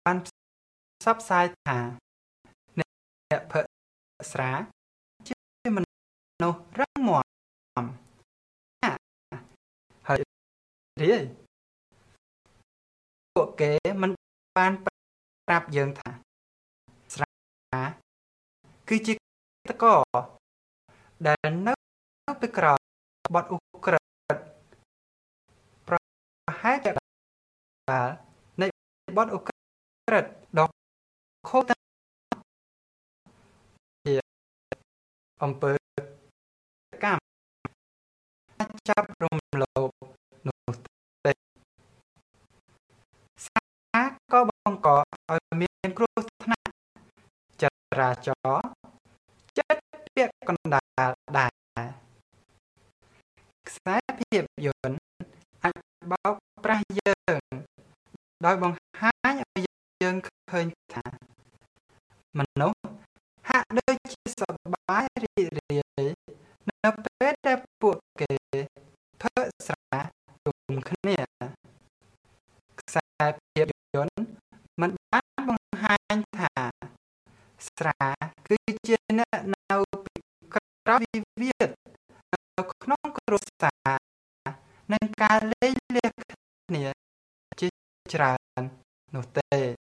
បានផ្សព្វផ្សាយថាអ្នកភ័ក្រស្រាជាមនុស្សរឹងមាំហើយរាយពួកគេមិនបានប្រាប់យើងថាស្រាគឺជាតកដែលនៅពីក្រោយបទឧក្រិដ្ឋប្រហែលជាបាលនៃបទឧក្រិដ្ឋដ៏ខុសជាអំពើកម្មចាប់រំលោភនោះទេសាក៏បង្កឲ្យមានគ្រោះថ្នាក់ចរាចរណ៍ចិត្តពាក់កណ្ដាលដែរខ្សែភាពយន្តអាចបោកប្រាស់យើងដោយបង្ហាញឲ្យយើងឃើញថាមនុស្សហាក់ដូចជាសប្បាយរីករាយនៅពេលដែលពួកគេភ័ក្រស្រាជុំគ្នាខ្សែភាពយន្តមិនបានបង្ហាញថាស្រាគឺជាអ្នកនៅពីក្រោយវិវាទនៅក្នុងគ្រួសារនិងការលេងលះគ្នាជាច្រើននោះទេ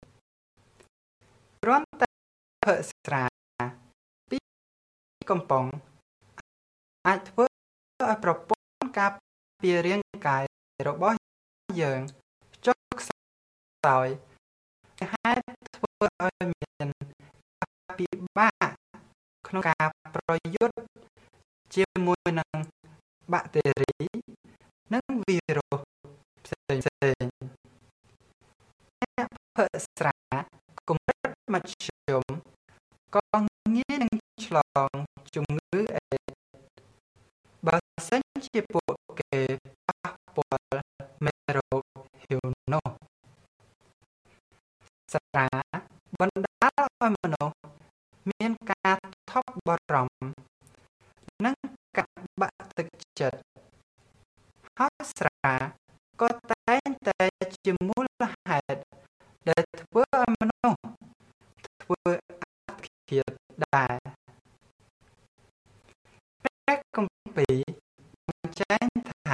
ព្រមតែភ័ក្រស្រាពីកំប៉ុងអាចធ្វើឲ្យប្រព័ន្ធការពាររាងកាយរបស់យើងចុះខ្សោយហើយធ្វើឲ្យមានពិបាកក្នុងការប្រយុទ្ធជាមួយនឹងបាក់តេរីនិងវីរុសផ្សេងអ្នកភ័ក្រស្រាកម្រិតមធ្យមក៏ងាយនឹងឆ្លងជំងឺអេដសបើសិនជាពួកគេប៉ះពាល់មេរោគហ៊ីវនោះស្រាបណ្ដាលឲ្យមនុស្សមានការថប់បារម្ភនិងការបាក់ទឹកចិត្តហើយស្រាក៏តែងតែជាមូលហេតុដែលធ្វើឲ្យមនុស្សធ្វើអត្តឃាតដែរព្រះគម្ពីរបញ្ជាក់ថា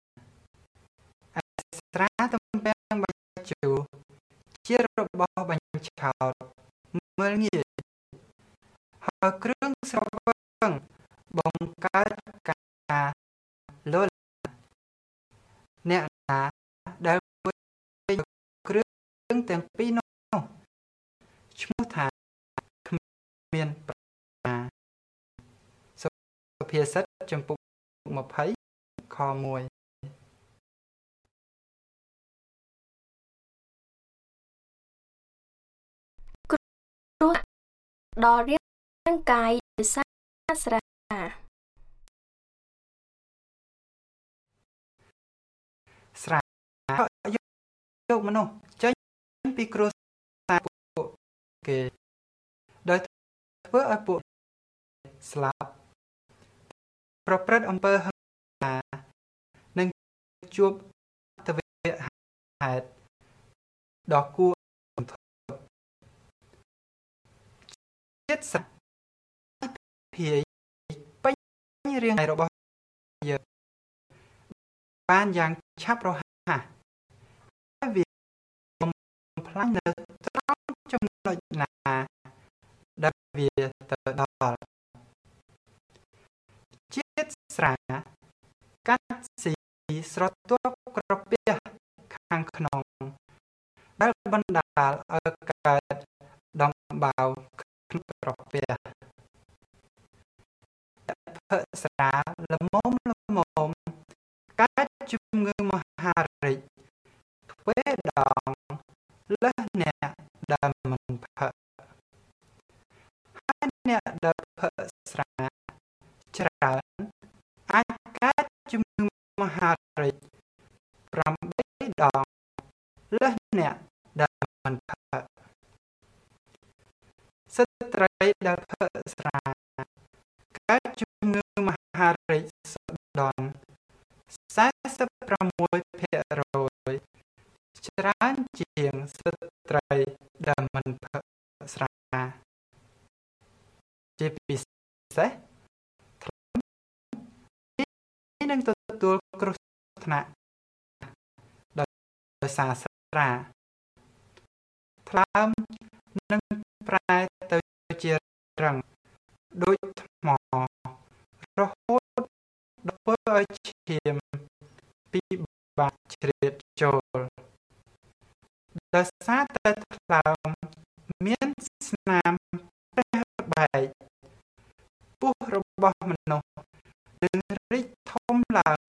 ស្រាទំពាំងបាយជូរជារបស់បញ្ឆោតមើលងាយហើយគ្រឿងស្រវឹងបង្កើតការលល់អ្នកណាដែលគ្រឿងទាំងពីរនោះឈ្មោះថាគ្មានប្រាសុភាសិតចំពុក20ខ1 គ្រោះដល់រាងកាយដោយសារស្រាយកមនុស្សចេញពីគ្រួសារពួកគេដោយធ្វើឲ្យពួកស្លាប់ប្រព្រឹត្តអំពើហិង្សានិងជួបទវហេតុដ៏គួររំភើបចិត្តស្រាភាយពេញរាងកាយរបស់យើងបានយ៉ាងឆាប់រហ័សហើយវាបំផ្លាញនៅត្រង់ចំណុចណាដែលវាទៅដល់ជាតិស្រាកាត់ស៊ីស្រទាប់ក្រពះខាងក្នុងដែលបណ្ដាលឲ្យកើតដំបៅក្នុងក្រពះភ័ក្រស្រាល្មមកើតជំងឺមហារីកទ្វេដងលើសអ្នកដែលមិនភ័ក្រហើយអ្នកដែលភ័ក្រស្រាច្រើនអាចកើតជំងឺមហារីក8ដងលើសអ្នកដែលមិនភ័ក្រស្ត្រីដែលភ័ក្រស្រាកើតជំងឺមហារីកសុដន់46%ច្រច្រើនជាងស្ត្រីដែលមិនផឹកស្រាជាពិសេសនេះនឹងទទួលគ្រោះថ្នាក់ដោយសារស្រាថ្លើមនឹងប្រែទៅជារឹងដូចថ្មរហូតដល់ធ្វើឲ្យឈាមពិបាកជ្រៀតចូលដោយសារតែថ្លើមមានស្នាមប្រេះបែកពោះរបស់មនុស្សនឹងរីកធំឡើង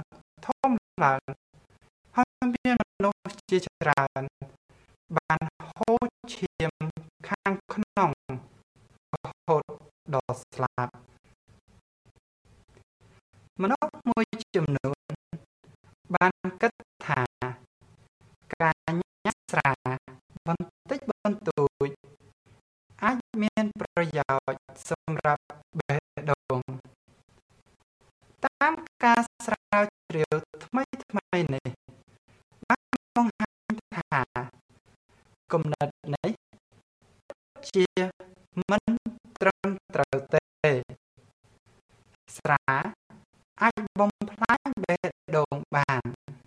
ហើយមានមនុស្សជាច្រើនបានហូរឈាមខាងក្នុងរហូតដល់ស្លាប់មនុស្សមួយចំនួនបានគិតថាការញ៉ាំស្រាបន្តិចបន្តួចអាចមានប្រយោជន៍សម្រាប់បេះដូងតាមការស្រាវជ្រាវថ្មីនេះបានបង្ហាញថាគំនិតនេះជាមិនត្រឹមត្រូវទេស្រាអាចបំផ្លាញបេះដូងបាន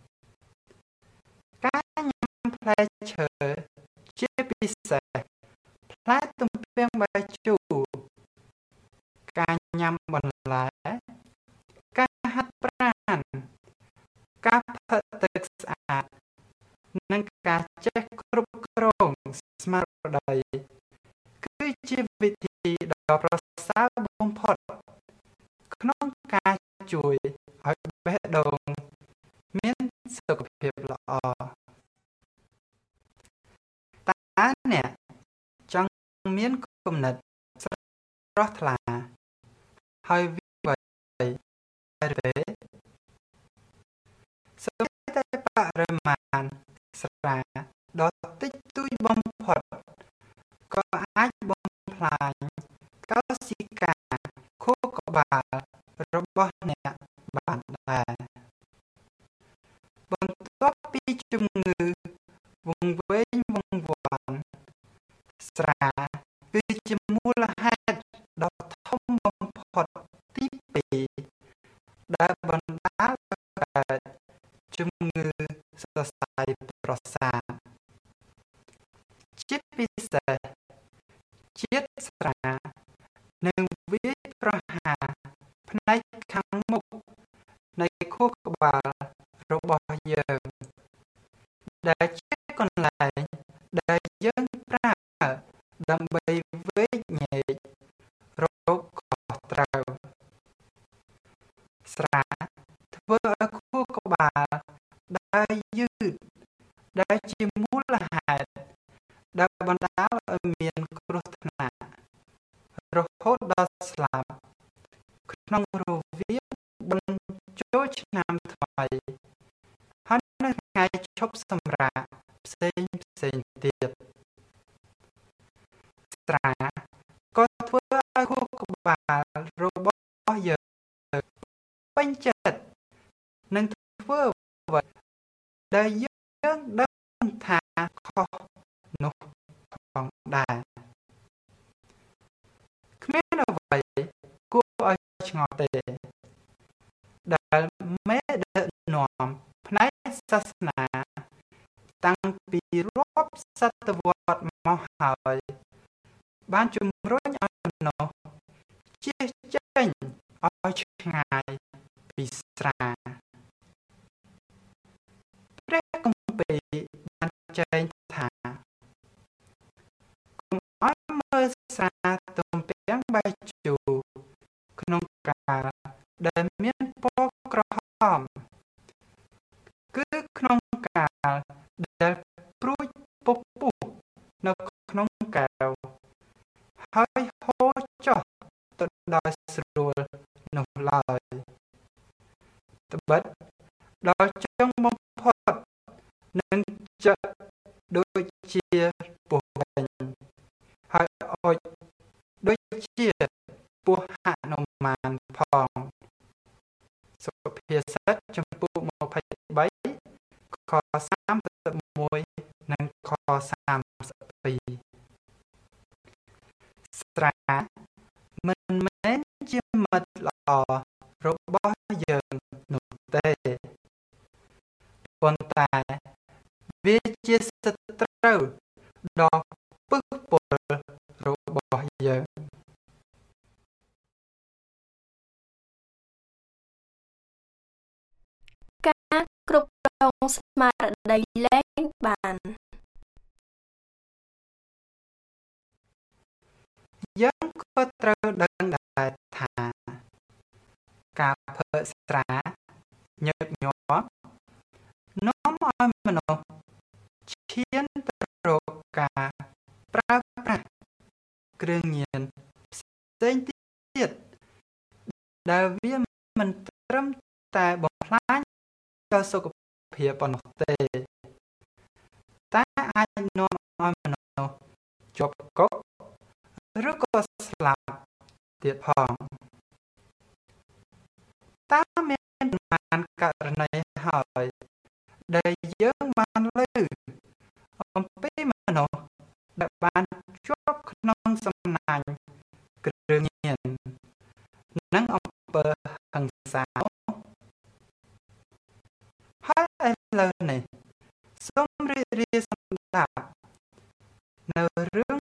ការញ៉ាំផ្លែឈើជាពិសេសផ្លែទំពាំងបាយជូរការញ៉ាំបន្លែការហាត់ប្រាណការផឹកទឹកស្អាតនិងការចេះគ្រប់គ្រងស្មារតីគឺជាវិធីដ៏ប្រសើរបំផុតក្នុងការជួយឲ្យបេះដូងមានសុខភាពល្អតើអ្នកចង់មានគំនិតស្រស់ថ្លាហើយវិវ័យទេសូម្បីតែបរិមាណស្រាដ៏តិចតួចបំផុតក៏អាចបំផ្លាញកោសិកាខួរក្បាលរបស់អ្នកបានដែរបន្ទាប់ពីជំងឺវង្វេងវង្វាន់ស្រាគឺជាមូលហេតុដ៏ធំបំផុតទី2ដែលបណ្ដាលឲ្យកើតជំងឺសរសៃប្រសាទជាពិសេសជាតិស្រានឹងវាយប្រហារផ្នែកខាងមុខនៃខួរក្បាលរបស់យើងដែលជាកន្លែងដែលយើងប្រើដើម្បីវែកញែករោគខុសត្រូវស្រាធ្វើឲ្យខួរក្បាលដើរយឺតដែលជាមូលហេតុដែលបណ្ដាលឲ្យមានគ្រោះថ្នាក់រហូតដល់ស្លាប់ក្នុងរវាងបញ្ចូលឆ្នាំថ្មីហើយនៅថ្ងៃឈប់សម្រាកផ្សេងទៀតស្រាក៏ធ្វើឲ្យខួរក្បាលរបស់យើងពេញចិត្តនិងធ្វើអ្វីដែលយើងដឹងថាខុសនោះផងដែរគ្មានអ្វីគួរឲ្យឆ្ងល់ទេដែលមេដឹកនាំផ្នែកសាសនាតាំងពីរាប់សតវត្សមកហើយបានជំរុញឲ្យមនុស្សជៀសចេញឲ្យឆ្ងាយពីស្រាព្រះគម្ពីរបានចែងថាកុំឲ្យមើលស្រាទំពាំងបាយជូរក្នុងកាលដែលមានពណ៌ក្រហមគឺក្នុងកាលដែលព្រួយពពុះនៅក្នុងកែវហើយហូរចុះទៅដោយស្រួលនោះឡើយត្បិតដល់ចុងបំផុតនឹងចាក់ដូចជាពោះវិញហើយអុចដូចជាពោះហនុមានផងសុភាសិតចំពោះ23ខ31 32ស្រាមិនមែនជាមិត្តល្អរបស់យើងនោះទេប៉ុន្តែវាជាសត្រូវដ៏ពឹសពុលរបស់យើងការគ្រប់គ្រងស្មារតីលែងបានយើងក៏ត្រូវដឹងដែរថាការភើកស្រាញឹកញាប់នាំឲ្យមនុស្សឈានទៅរកការប្រើប្រាស់គ្រឿងញៀនផ្សេងទៀតដែលវាមិនត្រឹមតែបំផ្លាញដល់សុខភាពប៉ុណ្ណោះទេតែអាចនាំឲ្យមនុស្សជាប់គុកឬក៏ស្លាប់ទៀតផងតើមានប៉ុន្មានករណីហើយដែលយើងបានឮអំពីមនុស្សដែលបានជាប់ក្នុងសំណាញ់គ្រឿងញៀននិងអំពើហិង្សាហើយឥឡូវនេះសូមរីករាយស្ដាប់នៅរឿង